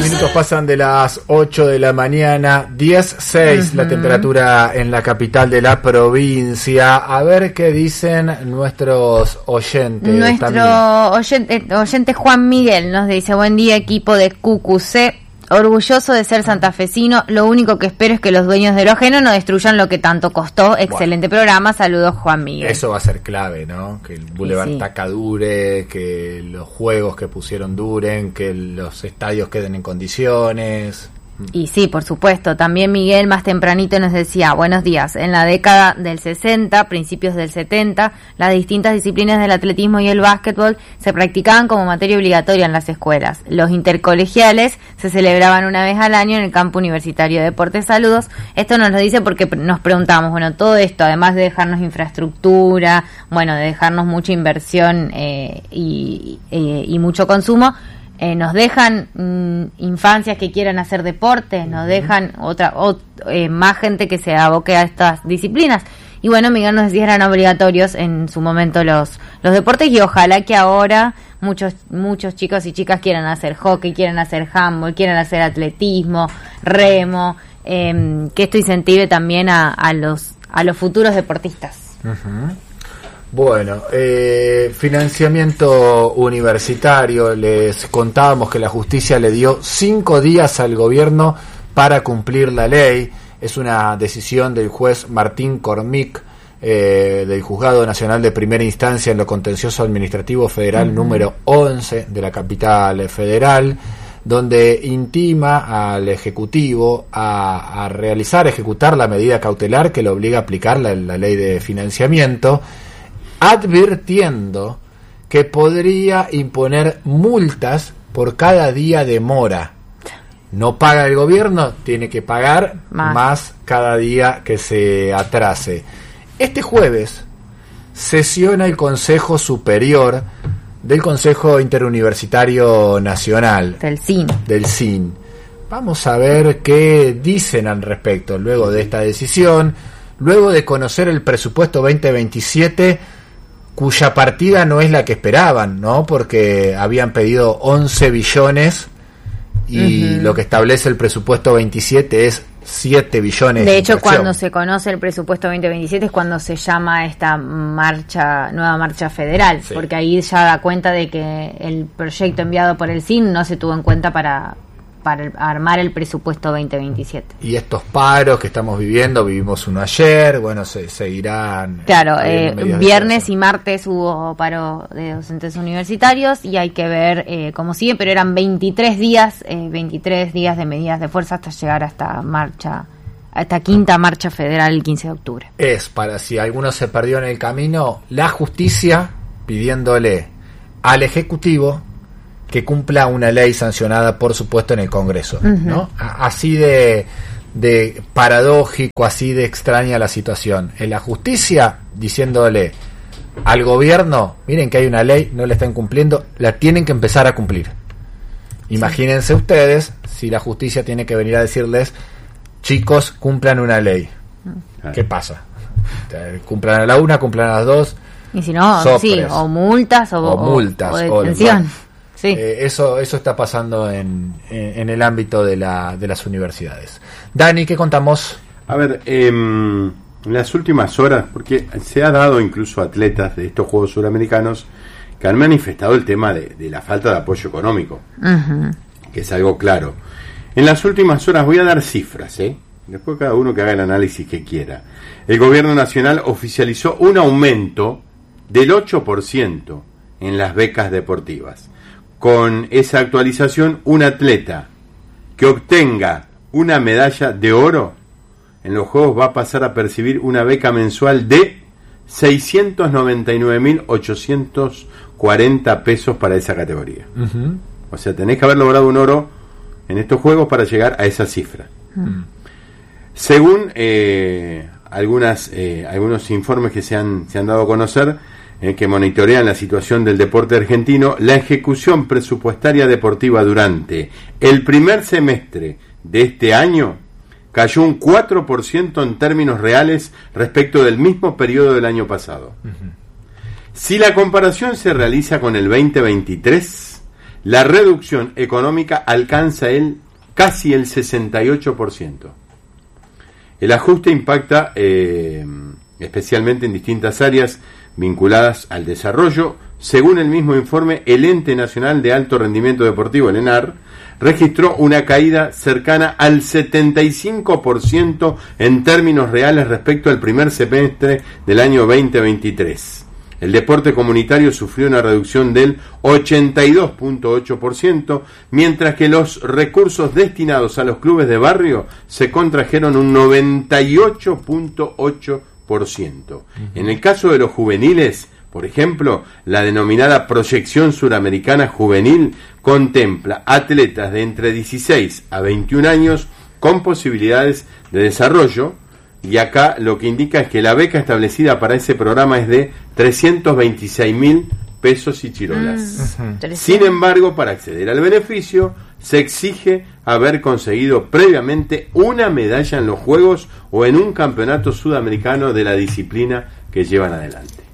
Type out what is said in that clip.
minutos pasan de las 8 de la mañana, 10:06 la temperatura en la capital de la provincia. A ver qué dicen nuestros oyentes. Nuestro oyente Juan Miguel nos dice: buen día, equipo de QQC. Orgulloso de ser santafesino, lo único que espero es que los dueños de lo ajeno no destruyan lo que tanto costó. Excelente programa, saludos Juan Miguel. Eso va a ser clave, ¿no? Que el Boulevard Taca dure, que los juegos que pusieron duren, que los estadios queden en condiciones. Y sí, por supuesto. También Miguel más tempranito nos decía: buenos días, en la década del 60, principios del 70, las distintas disciplinas del atletismo y el básquetbol se practicaban como materia obligatoria en las escuelas. Los intercolegiales se celebraban una vez al año en el campo universitario de deportes. Saludos. Esto nos lo dice porque nos preguntamos, bueno, todo esto, además de dejarnos infraestructura, bueno, de dejarnos mucha inversión y mucho consumo, nos dejan infancias que quieran hacer deporte, nos dejan más gente que se aboque a estas disciplinas. Y bueno, Miguel nos decía, eran obligatorios en su momento los deportes, y ojalá que ahora muchos chicos y chicas quieran hacer hockey, quieran hacer handball, quieran hacer atletismo, remo, que esto incentive también a los futuros deportistas. Uh-huh. Bueno, financiamiento universitario. Les contábamos que la justicia le dio 5 días al gobierno para cumplir la ley. Es una decisión del juez Martín Cormic, del Juzgado Nacional de Primera Instancia en lo Contencioso Administrativo Federal número 11 de la capital federal, donde intima al Ejecutivo a ejecutar la medida cautelar que le obliga a aplicar la ley de financiamiento, advirtiendo que podría imponer multas por cada día de mora. No paga el gobierno, tiene que pagar más cada día que se atrase. Este jueves sesiona el Consejo Superior del Consejo Interuniversitario Nacional. Del CIN. Vamos a ver qué dicen al respecto luego de esta decisión, luego de conocer el presupuesto 2027, cuya partida no es la que esperaban, ¿no? Porque habían pedido 11 billones y lo que establece el presupuesto 27 es 7 billones. De hecho, cuando se conoce el presupuesto 2027 es cuando se llama esta nueva marcha federal, porque ahí ya da cuenta de que el proyecto enviado por el CIN no se tuvo en cuenta para armar el presupuesto 2027. Y estos paros que estamos vivimos uno ayer, bueno, se seguirán. Claro, viernes y martes hubo paro de docentes universitarios y hay que ver cómo sigue, pero eran 23 días de medidas de fuerza hasta llegar a esta quinta marcha federal el 15 de octubre. Es, para si alguno se perdió en el camino, la justicia pidiéndole al Ejecutivo que cumpla una ley sancionada, por supuesto, en el Congreso, ¿no? Así de paradójico, así de extraña la situación. En la justicia diciéndole al gobierno, miren que hay una ley, no la están cumpliendo, la tienen que empezar a cumplir. Imagínense ustedes si la justicia tiene que venir a decirles, chicos, cumplan una ley. ¿Qué pasa? Cumplan a la una, cumplan a las dos. Y si no, o multas o detención. Sí. Eso está pasando en el ámbito de las universidades. Dani, ¿qué contamos? A ver, en las últimas horas, porque se ha dado incluso a atletas de estos Juegos Suramericanos que han manifestado el tema de la falta de apoyo económico, que es algo claro. En las últimas horas voy a dar cifras, después cada uno que haga el análisis que quiera. El gobierno nacional oficializó un aumento del 8% en las becas deportivas. Con esa actualización, un atleta que obtenga una medalla de oro en los Juegos va a pasar a percibir una beca mensual de 699.840 pesos para esa categoría. O sea, tenés que haber logrado un oro en estos Juegos para llegar a esa cifra. Según algunos informes que se han dado a conocer, que monitorean la situación del deporte argentino, la ejecución presupuestaria deportiva durante el primer semestre de este año cayó un 4% en términos reales respecto del mismo periodo del año pasado. Si la comparación se realiza con el 2023, la reducción económica alcanza casi el 68%. El ajuste impacta especialmente en distintas áreas vinculadas al desarrollo. Según el mismo informe, el Ente Nacional de Alto Rendimiento Deportivo, el ENAR, registró una caída cercana al 75% en términos reales respecto al primer semestre del año 2023. El deporte comunitario sufrió una reducción del 82.8%, mientras que los recursos destinados a los clubes de barrio se contrajeron un 98.8%. En el caso de los juveniles, por ejemplo, la denominada Proyección Suramericana Juvenil contempla atletas de entre 16 a 21 años con posibilidades de desarrollo, y acá lo que indica es que la beca establecida para ese programa es de 326.000 pesos y chirolas. Sin embargo, para acceder al beneficio, se exige haber conseguido previamente una medalla en los Juegos o en un campeonato sudamericano de la disciplina que llevan adelante.